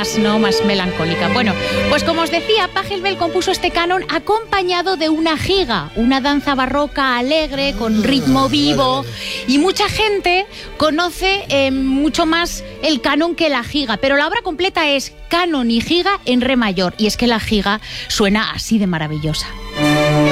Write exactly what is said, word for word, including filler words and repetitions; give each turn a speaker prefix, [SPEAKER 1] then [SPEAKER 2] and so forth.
[SPEAKER 1] más, ¿no? más melancólica. Bueno, pues como os decía, Pachelbel compuso este canon acompañado de una giga, una danza barroca alegre, con ritmo vivo, y mucha gente conoce eh, mucho más el canon que la giga, pero la obra completa es canon y giga en re mayor, y es que la giga suena así de maravillosa.